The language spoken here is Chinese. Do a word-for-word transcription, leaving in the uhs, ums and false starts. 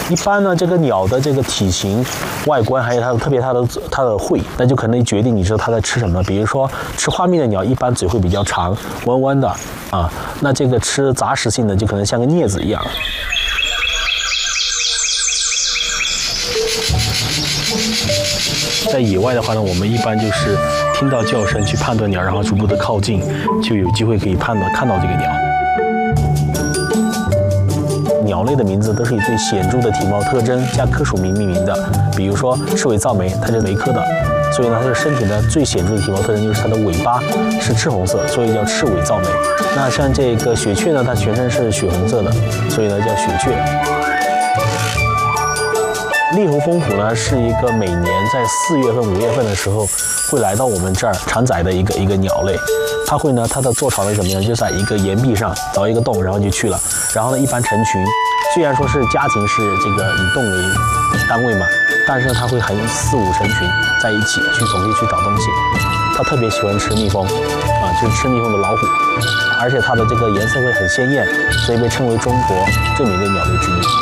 一般呢，这个鸟的这个体型、外观，还有它的特别它的它的喙，那就可能决定你知道它在吃什么。比如说吃花蜜的鸟，一般嘴会比较长，弯弯的啊。那这个吃杂食性的，就可能像个镊子一样。在野外的话呢，我们一般就是听到叫声去判断鸟，然后逐步的靠近，就有机会可以判断看到这个鸟。鸟类的名字都是以最显著的体貌特征加科属名命名的，比如说赤尾噪眉，它是眉科的，所以呢，它的身体呢最显著的体貌特征就是它的尾巴是赤红色，所以叫赤尾噪眉。那像这个雪雀呢，它全身是血红色的，所以呢叫雪雀。猎狐蜂虎呢，是一个每年在四月份、五月份的时候会来到我们这儿产崽的一个一个鸟类。它会呢，它的做巢是怎么样？就在一个岩壁上凿一个洞，然后就去了。然后呢，一般成群。虽然说是家庭是这个以洞为单位嘛，但是它会很四五成群在一起去总会去找东西。它特别喜欢吃蜜蜂，啊，就是吃蜜蜂的老虎，而且它的这个颜色会很鲜艳，所以被称为中国最美的鸟类之一。